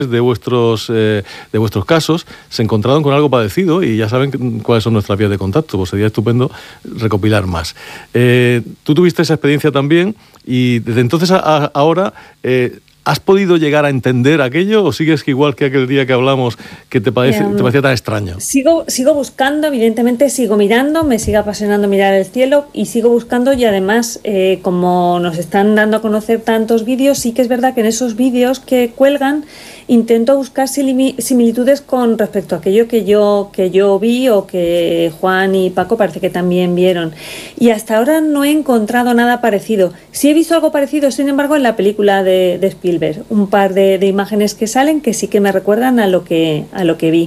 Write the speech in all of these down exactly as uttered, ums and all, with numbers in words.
de vuestros eh, de vuestros casos se encontraron con algo parecido y ya saben cuáles son nuestras vías de contacto, pues sería estupendo recopilar más. Eh, tú tuviste esa experiencia también y desde entonces a, a ahora eh, ¿has podido llegar a entender aquello o sigues igual que aquel día que hablamos que te, parece, um, te parecía tan extraño? Sigo, sigo buscando, evidentemente sigo mirando, me sigue apasionando mirar el cielo y sigo buscando y además eh, como nos están dando a conocer tantos vídeos, sí que es verdad que en esos vídeos que cuelgan intento buscar similitudes con respecto a aquello que yo, que yo vi o que Juan y Paco parece que también vieron. Y hasta ahora no he encontrado nada parecido. Sí he visto algo parecido, sin embargo, en la película de, de Spielberg. Un par de, de imágenes que salen que sí que me recuerdan a lo que, a lo que vi.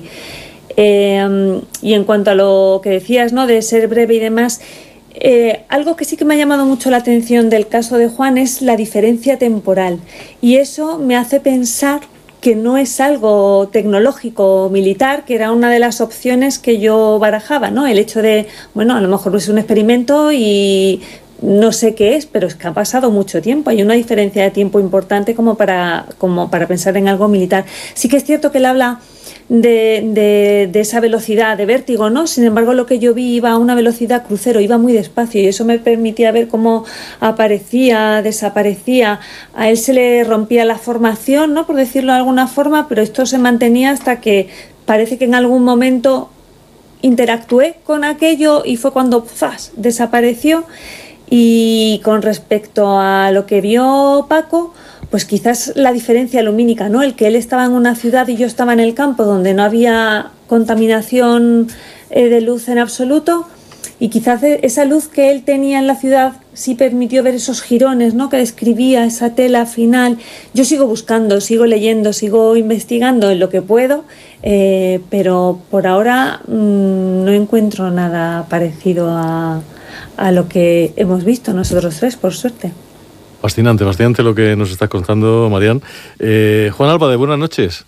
Eh, y en cuanto a lo que decías, ¿no?, de ser breve y demás, Eh, algo que sí que me ha llamado mucho la atención del caso de Juan es la diferencia temporal. Y eso me hace pensar que no es algo tecnológico o militar, que era una de las opciones que yo barajaba, ¿no? El hecho de, bueno, a lo mejor es un experimento y no sé qué es, pero es que ha pasado mucho tiempo. Hay una diferencia de tiempo importante como para, como para pensar en algo militar. Sí que es cierto que él habla de, de, de esa velocidad de vértigo, ¿no? Sin embargo, lo que yo vi iba a una velocidad crucero, iba muy despacio y eso me permitía ver cómo aparecía, desaparecía. A él se le rompía la formación, ¿no?, por decirlo de alguna forma, pero esto se mantenía hasta que parece que en algún momento interactué con aquello y fue cuando ¡zas!, desapareció. Y con respecto a lo que vio Paco, pues quizás la diferencia lumínica, ¿no? El que él estaba en una ciudad y yo estaba en el campo donde no había contaminación eh, de luz en absoluto, y quizás esa luz que él tenía en la ciudad sí permitió ver esos jirones, ¿no?, que describía esa tela final. Yo sigo buscando, sigo leyendo, sigo investigando en lo que puedo, eh, pero por ahora mmm, no encuentro nada parecido a, a lo que hemos visto nosotros tres, por suerte. Fascinante, fascinante lo que nos estás contando, Marian. Eh, Juan Álvarez, buenas noches.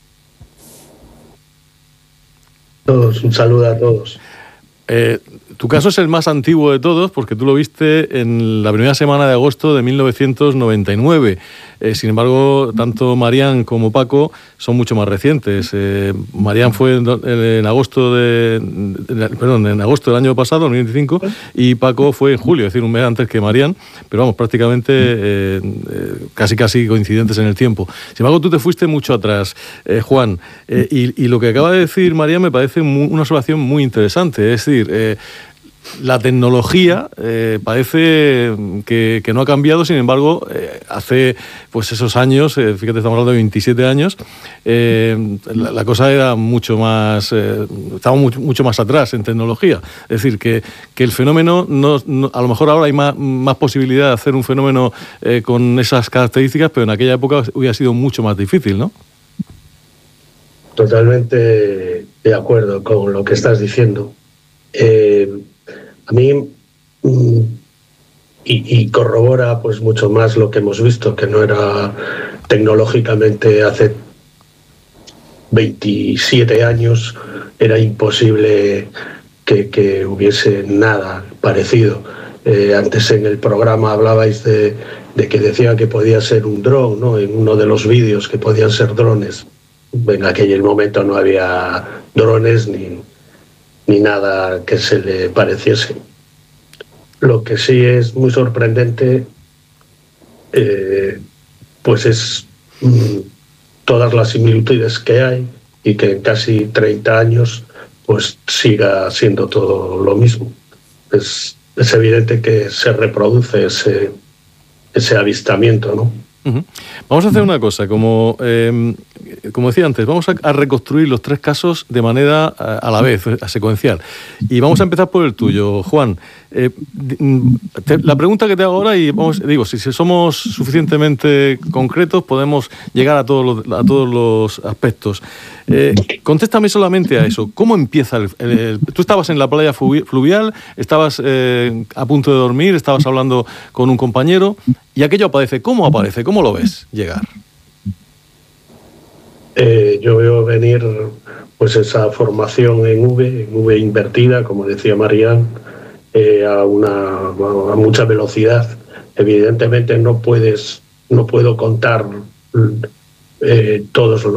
Todos, un saludo a todos. Eh, tu caso es el más antiguo de todos porque tú lo viste en la primera semana de agosto de mil novecientos noventa y nueve. Eh, sin embargo, tanto Marian como Paco son mucho más recientes. Eh, Marian fue en, en agosto de, de, perdón, en agosto del año pasado, dos mil veinticinco, y Paco fue en julio, es decir, un mes antes que Marian, pero vamos, prácticamente eh, eh, casi casi coincidentes en el tiempo. Sin embargo, tú te fuiste mucho atrás, eh, Juan, eh, y, y lo que acaba de decir Marian me parece muy, una observación muy interesante. Es decir, eh, la tecnología eh, parece que, que no ha cambiado, sin embargo, eh, hace pues esos años, eh, fíjate, estamos hablando de veintisiete años, eh, la, la cosa era mucho más, eh, estábamos mucho, mucho más atrás en tecnología. Es decir, que, que el fenómeno, no, no, a lo mejor ahora hay más, más posibilidad de hacer un fenómeno eh, con esas características, pero en aquella época hubiera sido mucho más difícil, ¿no? Totalmente de acuerdo con lo que estás diciendo. Eh, a mí mm, y, y corrobora pues mucho más lo que hemos visto, que no era tecnológicamente hace veintisiete años era imposible que, que hubiese nada parecido. Eh, antes en el programa hablabais de, de que decían que podía ser un dron, ¿no?, en uno de los vídeos, que podían ser drones. En aquel momento no había drones ni ni nada que se le pareciese. Lo que sí es muy sorprendente eh, pues es mm, todas las similitudes que hay y que en casi treinta años pues siga siendo todo lo mismo. Es, es evidente que se reproduce ese, ese avistamiento, ¿no? Uh-huh. Vamos a hacer una cosa, como, eh, como decía antes, vamos a, a reconstruir los tres casos de manera a, a la vez, a secuencial. Y vamos a empezar por el tuyo, Juan. Eh, te, la pregunta que te hago ahora, y vamos, digo, si, si somos suficientemente concretos, podemos llegar a todos los, a todos los aspectos. Eh, contéstame solamente a eso. ¿Cómo empieza el, el, el tú estabas en la playa fluvial, estabas eh, a punto de dormir, estabas hablando con un compañero y aquello aparece? ¿Cómo aparece? ¿Cómo lo ves llegar? Eh, yo veo venir pues esa formación en V, en V invertida, como decía Marian, eh, a una a mucha velocidad. Evidentemente no puedes, no puedo contar eh, todos